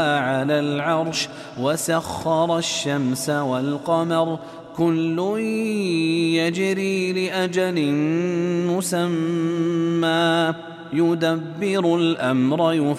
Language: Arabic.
على العرش وسخر الشمس والقمر كل يجري لأجل مسمى يدبر الأمر